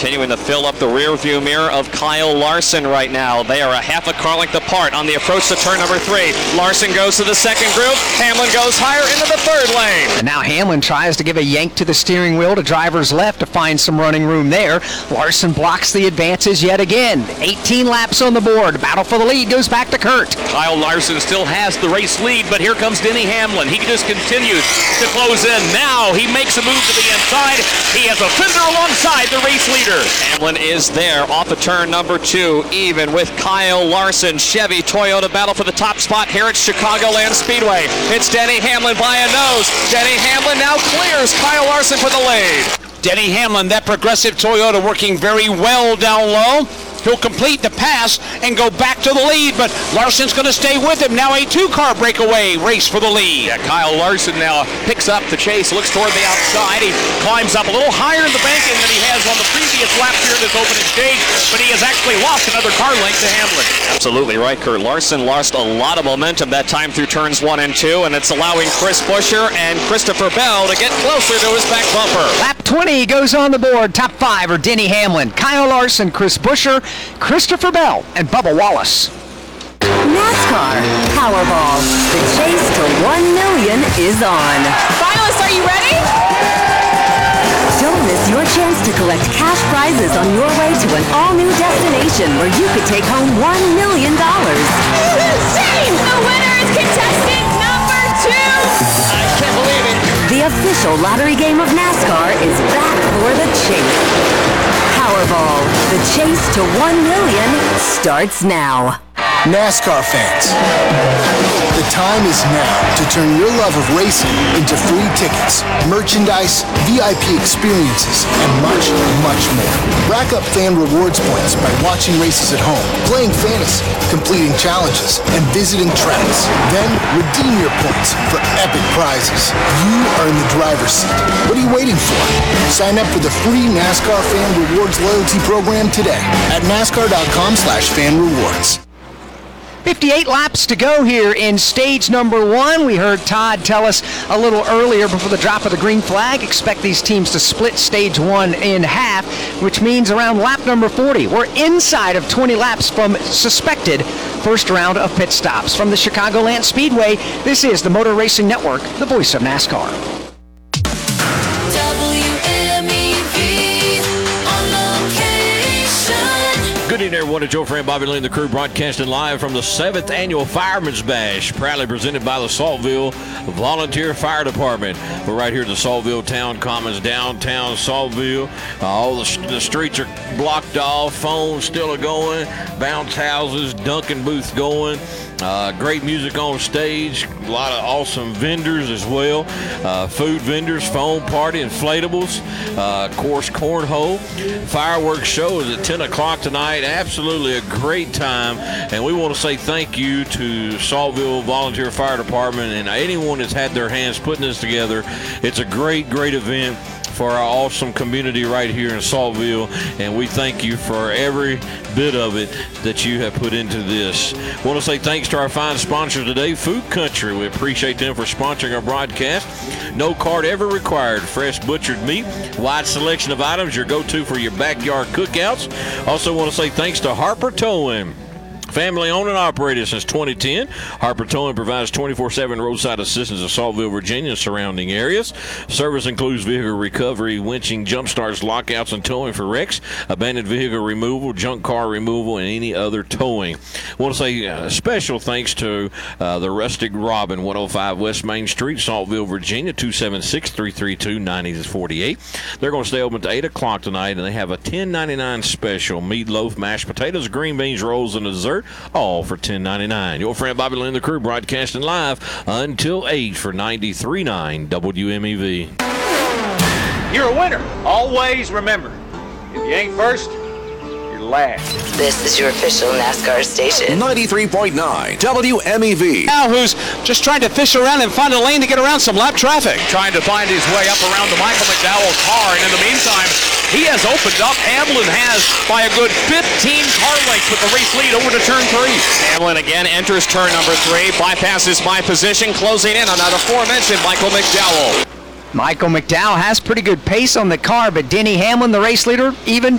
continuing to fill up the rear view mirror of Kyle Larson right now. They are a half a car length apart on the approach to turn number 3. Larson goes to the second group. Hamlin goes higher into the third lane. And now Hamlin tries to give a yank to the steering wheel to driver's left to find some running room there. Larson blocks the advances yet again. 18 laps on the board. Battle for the lead goes back to Kurt. Kyle Larson still has the race lead, but here comes Denny Hamlin. He just continues to close in. Now he makes a move to the inside. He has a fender alongside the race leader. Hamlin is there off of turn number 2, even with Kyle Larson. Chevy Toyota battle for the top spot here at Chicagoland Speedway. It's Denny Hamlin by a nose. Denny Hamlin now clears Kyle Larson for the lead. Denny Hamlin, that Progressive Toyota, working very well down low. He'll complete the pass and go back to the lead, but Larson's going to stay with him. Now a 2-car breakaway race for the lead. Yeah, Kyle Larson now picks up the chase, looks toward the outside. He climbs up a little higher in the banking than he has on the previous lap here in this opening stage, but he has actually lost another car length to Hamlin. Absolutely right, Kurt. Larson lost a lot of momentum that time through turns 1 and 2, and it's allowing Chris Buescher and Christopher Bell to get closer to his back bumper. Lap 20 goes on the board. Top 5 are Denny Hamlin, Kyle Larson, Chris Buescher, Christopher Bell, and Bubba Wallace. NASCAR Powerball. The chase to 1 million is on. Finalists, are you ready? Don't miss your chance to collect cash prizes on your way to an all-new destination where you could take home $1 million. Insane! The winner is contestant number 2! I can't believe it. The official lottery game of NASCAR is back for the chase. Powerball. The chase to 1 million starts now. NASCAR fans, the time is now to turn your love of racing into free tickets, merchandise, VIP experiences, and much, much more. Rack up fan rewards points by watching races at home, playing fantasy, completing challenges, and visiting tracks. Then redeem your points for epic prizes. You are in the driver's seat. What are you waiting for? Sign up for the free NASCAR Fan Rewards loyalty program today at NASCAR.com/fanrewards. 58 laps to go here in stage number 1. We heard Todd tell us a little earlier before the drop of the green flag, expect these teams to split stage 1 in half, which means around lap number 40. We're inside of 20 laps from suspected first round of pit stops. From the Chicagoland Speedway, this is the Motor Racing Network, the voice of NASCAR. Good evening, everyone. It's your friend Bobby Lee and the crew broadcasting live from the 7th Annual Fireman's Bash, proudly presented by the Saltville Volunteer Fire Department. We're right here at the Saltville Town Commons, downtown Saltville. All the streets are blocked off, phones still are going, bounce houses, Dunkin' booth going. Great music on stage, a lot of awesome vendors as well, food vendors, foam party, inflatables, of course cornhole. Fireworks show is at 10 o'clock tonight. Absolutely a great time, and we want to say thank you to Saltville Volunteer Fire Department and anyone that's had their hands putting this together. It's a great event for our awesome community right here in Saltville, and we thank you for every bit of it that you have put into this. I want to say thanks to our fine sponsor today, Food Country. We appreciate them for sponsoring our broadcast. No card ever required. Fresh butchered meat, wide selection of items, your go-to for your backyard cookouts. Also want to say thanks to Harper Towing. Family owned and operated since 2010. Harper Towing provides 24/7 roadside assistance in Saltville, Virginia and surrounding areas. Service includes vehicle recovery, winching, jump starts, lockouts, and towing for wrecks, abandoned vehicle removal, junk car removal, and any other towing. I want to say special thanks to the Rustic Robin, 105 West Main Street, Saltville, Virginia, 276-332-9048. They're going to stay open to 8 o'clock tonight, and they have a $10.99 special: meatloaf, mashed potatoes, green beans, rolls, and dessert, all for $10.99. Your friend Bobby Lynn, the crew, broadcasting live until 8 for 93.9 WMEV. You're a winner. Always remember, if you ain't first, you're last. This is your official NASCAR station. 93.9 WMEV. Now who's just trying to fish around and find a lane to get around some lap traffic. Trying to find his way up around the Michael McDowell car, and in the meantime, he has opened up. Hamlin has by a good 15 car lengths with the race lead over to turn 3. Hamlin again enters turn number 3, bypasses my position, closing in on that aforementioned Michael McDowell. Michael McDowell has pretty good pace on the car, but Denny Hamlin, the race leader, even